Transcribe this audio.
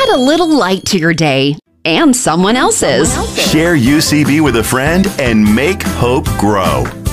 Add a little light to your day and someone else's. Share UCB with a friend and make hope grow.